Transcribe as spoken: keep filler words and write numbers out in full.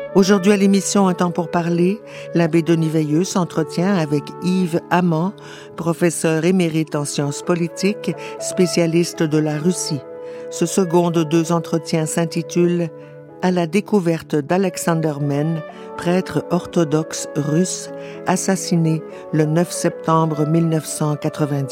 Aujourd'hui à l'émission Un temps pour parler, l'abbé Denis Veilleux s'entretient avec Yves Amand, professeur émérite en sciences politiques, spécialiste de la Russie. Ce second de deux entretiens s'intitule « À la découverte d'Alexander Men, prêtre orthodoxe russe, assassiné le neuf septembre mille neuf cent quatre-vingt-dix ».